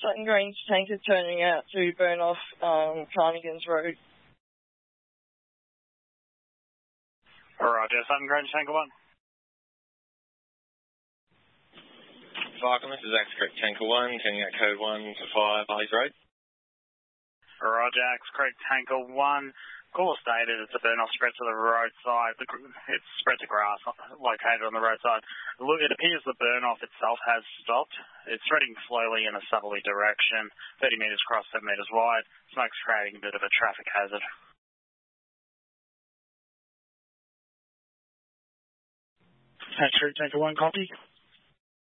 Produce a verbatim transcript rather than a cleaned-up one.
Sutton Grange tanker turning out to burn off um, Carnegans Road. Roger, Sutton Grange Tanker one. Falcon, this is Axe Creek Tanker one, turning out code one to five, Harleys Road. Roger, Axe Creek Tanker one. Call stated it's a burn-off spread to the roadside. It's spread to grass located on the roadside. Look, it appears the burn-off itself has stopped. It's spreading slowly in a southerly direction, thirty metres across, seven metres wide. Smoke's creating a bit of a traffic hazard. Axe Creek Tanker one, copy.